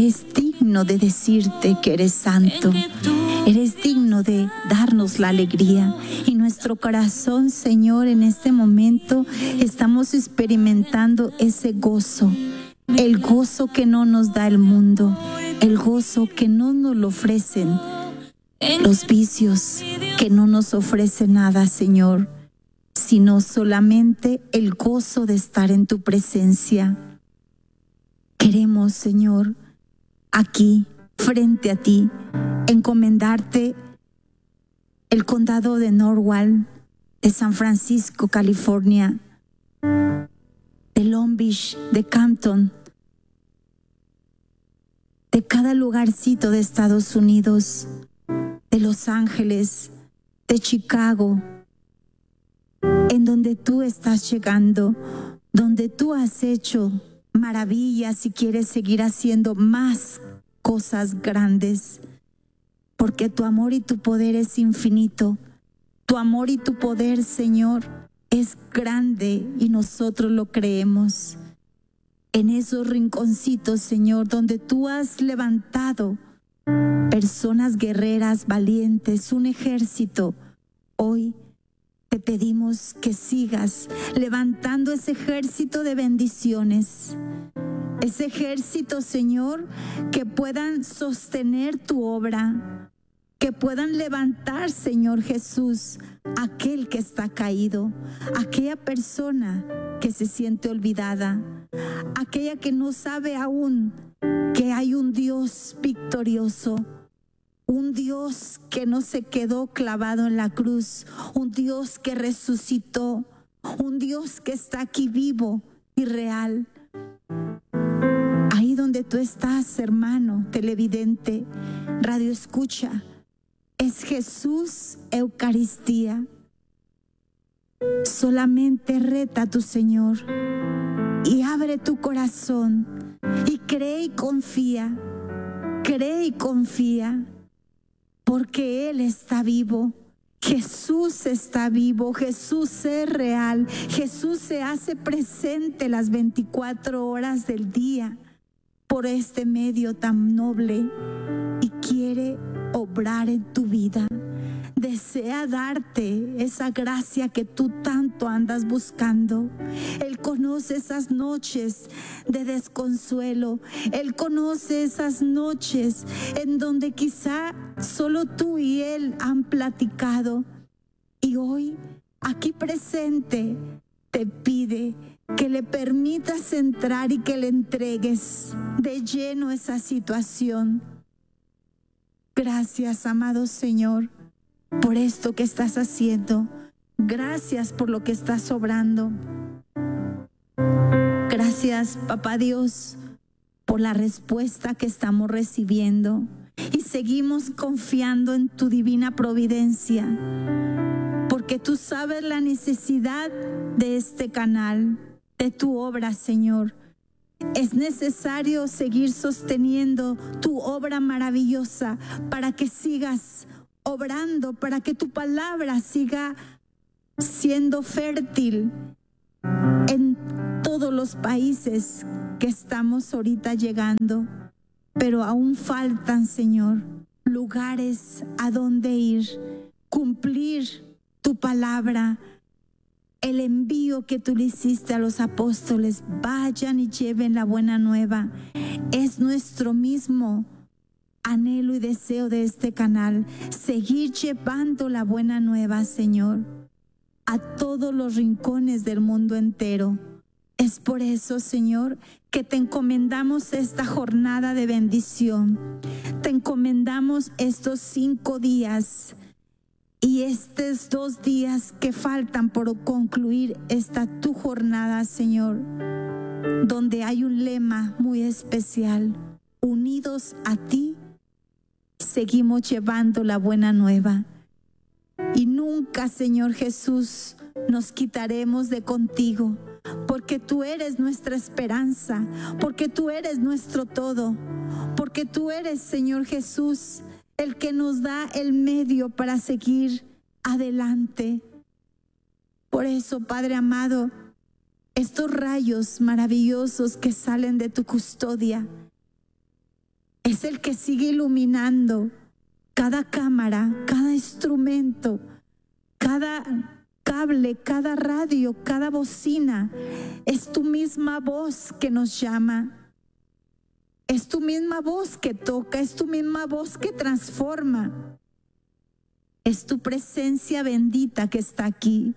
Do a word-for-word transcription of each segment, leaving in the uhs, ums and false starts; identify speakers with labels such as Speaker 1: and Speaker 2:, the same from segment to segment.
Speaker 1: eres digno de decirte que eres santo. Eres digno de darnos la alegría. Y nuestro corazón, Señor, en este momento estamos experimentando ese gozo. El gozo que no nos da el mundo. El gozo que no nos lo ofrecen los vicios, que no nos ofrecen nada, Señor, sino solamente el gozo de estar en tu presencia. Queremos, Señor, aquí, frente a ti, encomendarte el condado de Norwalk, de San Francisco, California, de Long Beach, de Campton, de cada lugarcito de Estados Unidos, de Los Ángeles, de Chicago, en donde tú estás llegando, donde tú has hecho maravillas y quieres seguir haciendo más cosas grandes, porque tu amor y tu poder es infinito. Tu amor y tu poder, Señor, es grande y nosotros lo creemos. En esos rinconcitos, Señor, donde tú has levantado personas guerreras, valientes, un ejército, hoy te pedimos que sigas levantando ese ejército de bendiciones. Ese ejército, Señor, que puedan sostener tu obra, que puedan levantar, Señor Jesús, aquel que está caído, aquella persona que se siente olvidada, aquella que no sabe aún que hay un Dios victorioso, un Dios que no se quedó clavado en la cruz, un Dios que resucitó, un Dios que está aquí vivo y real. Ahí donde tú estás, hermano, televidente, radio escucha, es Jesús Eucaristía. Solamente reta a tu Señor y abre tu corazón y cree y confía, cree y confía, porque Él está vivo. Jesús está vivo, Jesús es real, Jesús se hace presente las veinticuatro horas del día por este medio tan noble y quiere obrar en tu vida. Desea darte esa gracia que tú tanto andas buscando. Él conoce esas noches de desconsuelo. Él conoce esas noches en donde quizá solo tú y Él han platicado. Y hoy, aquí presente, te pide que le permitas entrar y que le entregues de lleno esa situación. Gracias, amado Señor, por esto que estás haciendo. Gracias por lo que estás obrando. Gracias, Papá Dios, por la respuesta que estamos recibiendo. Y seguimos confiando en tu divina providencia, porque tú sabes la necesidad de este canal, de tu obra, Señor. Es necesario seguir sosteniendo tu obra maravillosa para que sigas obrando, para que tu palabra siga siendo fértil en todos los países que estamos ahorita llegando. Pero aún faltan, Señor, lugares a donde ir, cumplir tu palabra, el envío que tú le hiciste a los apóstoles. Vayan y lleven la buena nueva. Es nuestro mismo anhelo y deseo de este canal, seguir llevando la buena nueva, Señor, a todos los rincones del mundo entero. Es por eso, Señor, que te encomendamos esta jornada de bendición. Te encomendamos estos cinco días y estos dos días que faltan por concluir esta tu jornada, Señor, donde hay un lema muy especial: unidos a ti, seguimos llevando la buena nueva. Y nunca, Señor Jesús, nos quitaremos de contigo, porque tú eres nuestra esperanza, porque tú eres nuestro todo, porque tú eres, Señor Jesús, el que nos da el medio para seguir adelante. Por eso, Padre amado, estos rayos maravillosos que salen de tu custodia, es el que sigue iluminando cada cámara, cada instrumento, cada cable, cada radio, cada bocina. Es tu misma voz que nos llama. Es tu misma voz que toca, es tu misma voz que transforma. Es tu presencia bendita que está aquí.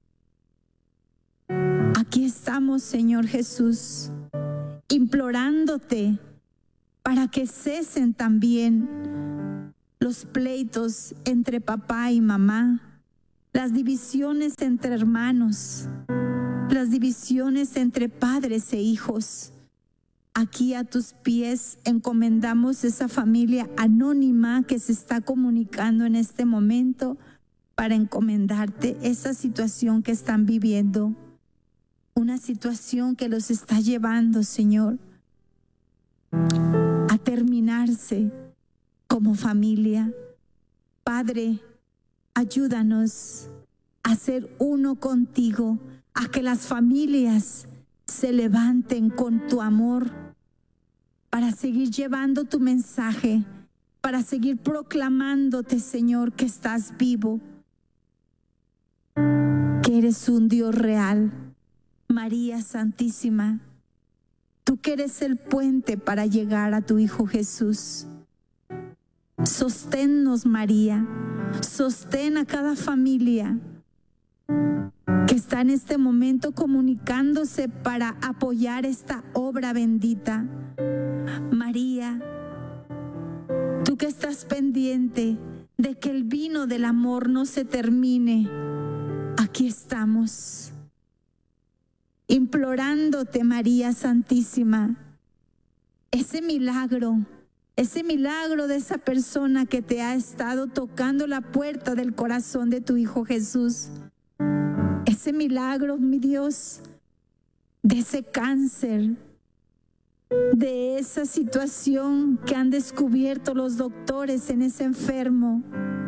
Speaker 1: Aquí estamos, Señor Jesús, implorándote para que cesen también los pleitos entre papá y mamá, las divisiones entre hermanos, las divisiones entre padres e hijos. Aquí a tus pies encomendamos esa familia anónima que se está comunicando en este momento para encomendarte esa situación que están viviendo. Una situación que los está llevando, Señor, a terminarse como familia. Padre, ayúdanos a ser uno contigo, a que las familias se levanten con tu amor para seguir llevando tu mensaje, para seguir proclamándote, Señor, que estás vivo, que eres un Dios real. María Santísima, tú que eres el puente para llegar a tu Hijo Jesús. Sosténnos, María, sostén a cada familia que está en este momento comunicándose para apoyar esta obra bendita. María, tú que estás pendiente de que el vino del amor no se termine, aquí estamos implorándote, María Santísima, ese milagro, ese milagro de esa persona que te ha estado tocando la puerta del corazón de tu Hijo Jesús. Ese milagro, mi Dios, de ese cáncer, de esa situación que han descubierto los doctores en ese enfermo.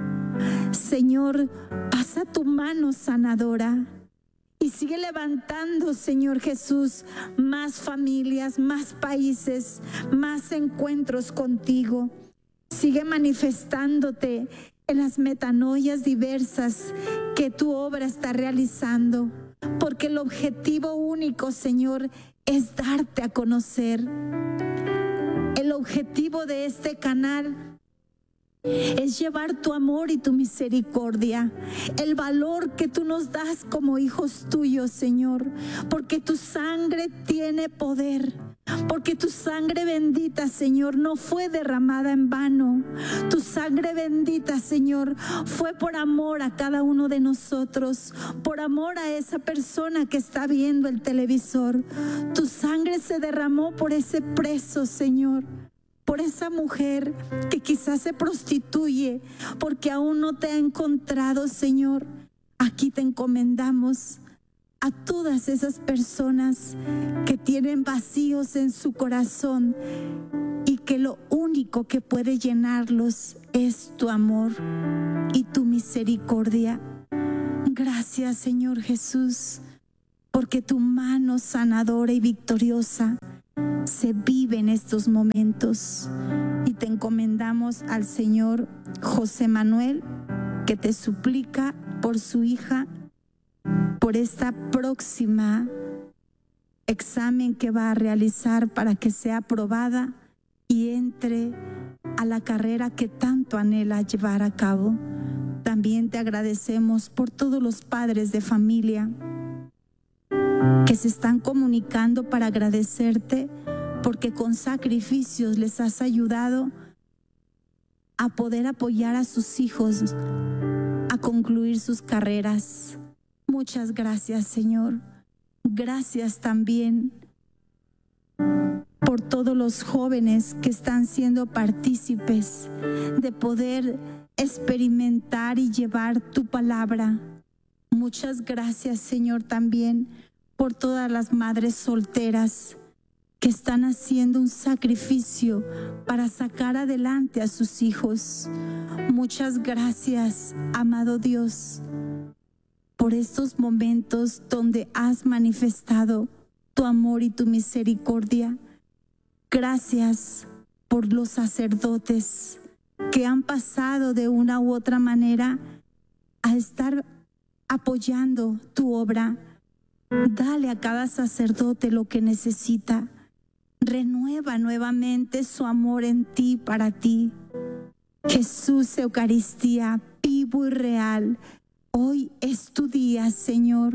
Speaker 1: Señor, pasa tu mano sanadora y sigue levantando, Señor Jesús, más familias, más países, más encuentros contigo. Sigue manifestándote en las metanoias diversas que tu obra está realizando, porque el objetivo único, Señor, es darte a conocer. El objetivo de este canal es llevar tu amor y tu misericordia, el valor que tú nos das como hijos tuyos, Señor, porque tu sangre tiene poder. Porque tu sangre bendita, Señor, no fue derramada en vano. Tu sangre bendita, Señor, fue por amor a cada uno de nosotros, por amor a esa persona que está viendo el televisor. Tu sangre se derramó por ese preso, Señor, por esa mujer que quizás se prostituye porque aún no te ha encontrado, Señor. Aquí te encomendamos a todas esas personas que tienen vacíos en su corazón y que lo único que puede llenarlos es tu amor y tu misericordia. Gracias, Señor Jesús, porque tu mano sanadora y victoriosa se vive en estos momentos. Y te encomendamos al Señor José Manuel, que te suplica por su hija, por esta próxima examen que va a realizar para que sea aprobada y entre a la carrera que tanto anhela llevar a cabo. También te agradecemos por todos los padres de familia que se están comunicando para agradecerte, porque con sacrificios les has ayudado a poder apoyar a sus hijos a concluir sus carreras. Muchas gracias, Señor. Gracias también por todos los jóvenes que están siendo partícipes de poder experimentar y llevar tu palabra. Muchas gracias, Señor, también por todas las madres solteras que están haciendo un sacrificio para sacar adelante a sus hijos. Muchas gracias, amado Dios, por estos momentos donde has manifestado tu amor y tu misericordia. Gracias por los sacerdotes que han pasado de una u otra manera a estar apoyando tu obra. Dale a cada sacerdote lo que necesita. Renueva nuevamente su amor en ti, para ti. Jesús, Eucaristía, vivo y real. Hoy es tu día, Señor.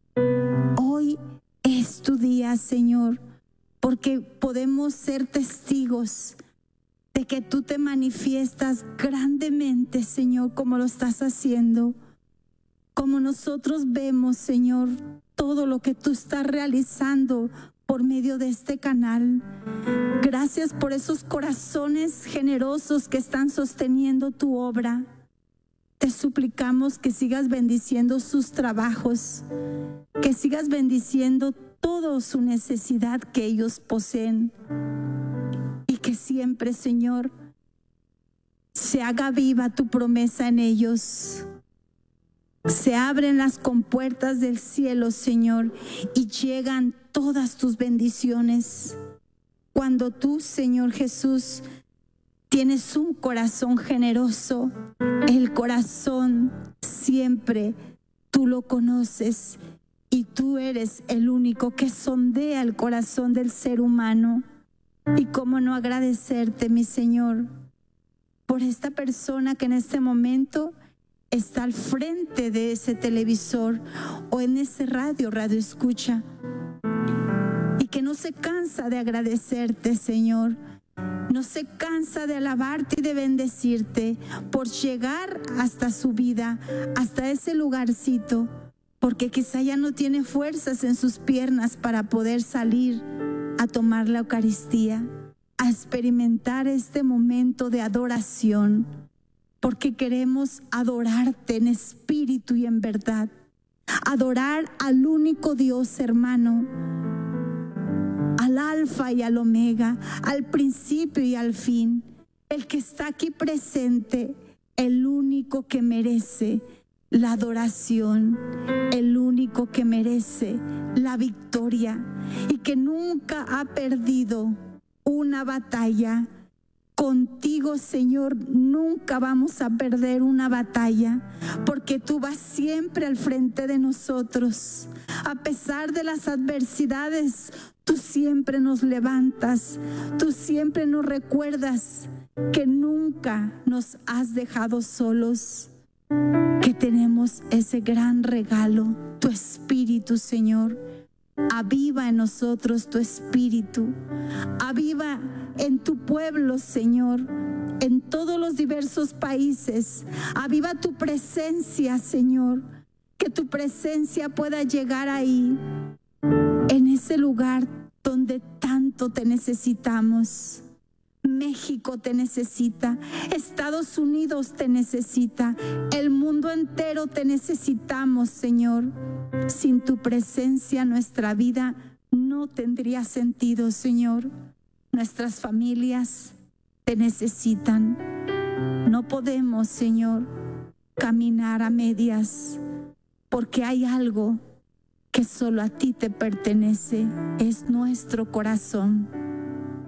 Speaker 1: Hoy es tu día, Señor, porque podemos ser testigos de que tú te manifiestas grandemente, Señor, como lo estás haciendo. Como nosotros vemos, Señor, todo lo que tú estás realizando por medio de este canal. Gracias por esos corazones generosos que están sosteniendo tu obra. Te suplicamos que sigas bendiciendo sus trabajos, que sigas bendiciendo toda su necesidad que ellos poseen, y que siempre, Señor, se haga viva tu promesa en ellos. Se abren las compuertas del cielo, Señor, y llegan todas tus bendiciones. Cuando tú, Señor Jesús, tienes un corazón generoso, el corazón siempre tú lo conoces, y tú eres el único que sondea el corazón del ser humano. Y cómo no agradecerte, mi Señor, por esta persona que en este momento está al frente de ese televisor o en ese radio, radio escucha, y que no se cansa de agradecerte, Señor. No se cansa de alabarte y de bendecirte por llegar hasta su vida, hasta ese lugarcito, porque quizá ya no tiene fuerzas en sus piernas para poder salir a tomar la Eucaristía, a experimentar este momento de adoración, porque queremos adorarte en espíritu y en verdad, adorar al único Dios, hermano, al alfa y al omega, al principio y al fin, el que está aquí presente, el único que merece la adoración, el único que merece la victoria y que nunca ha perdido una batalla. Contigo, Señor, nunca vamos a perder una batalla, porque tú vas siempre al frente de nosotros. A pesar de las adversidades, tú siempre nos levantas, tú siempre nos recuerdas que nunca nos has dejado solos, que tenemos ese gran regalo, tu Espíritu, Señor. Aviva en nosotros tu espíritu, aviva en tu pueblo, Señor, en todos los diversos países. Aviva tu presencia, Señor, que tu presencia pueda llegar ahí, en ese lugar donde tanto te necesitamos. México te necesita, Estados Unidos te necesita, el mundo entero te necesitamos, Señor. Sin tu presencia nuestra vida no tendría sentido, Señor. Nuestras familias te necesitan. No podemos, Señor, caminar a medias, porque hay algo que solo a ti te pertenece, es nuestro corazón.